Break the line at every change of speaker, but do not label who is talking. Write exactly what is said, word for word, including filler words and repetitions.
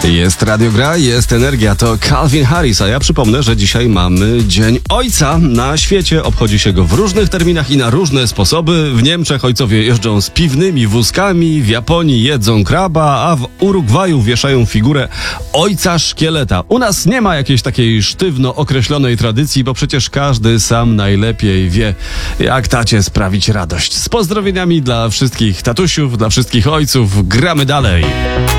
Jest Radio Gra, jest energia, to Calvin Harris, a ja przypomnę, że dzisiaj mamy Dzień Ojca. Na świecie obchodzi się go w różnych terminach i na różne sposoby. W Niemczech ojcowie jeżdżą z piwnymi wózkami, w Japonii jedzą kraba, a w Urugwaju wieszają figurę ojca szkieleta. U nas nie ma jakiejś takiej sztywno określonej tradycji, bo przecież każdy sam najlepiej wie, jak tacie sprawić radość. Z pozdrowieniami dla wszystkich tatusiów, dla wszystkich ojców, gramy dalej.